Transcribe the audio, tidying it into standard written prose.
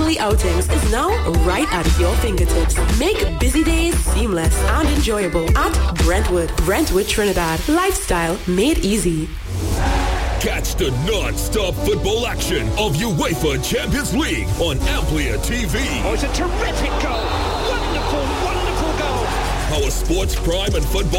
family outings is now right at your fingertips. Make busy days seamless and enjoyable at Brentwood. Brentwood Trinidad. Lifestyle made easy. Catch the non-stop football action of UEFA Champions League on Amplia TV. Oh, it's a terrific goal. Wonderful, wonderful goal. Our Sports Prime and Football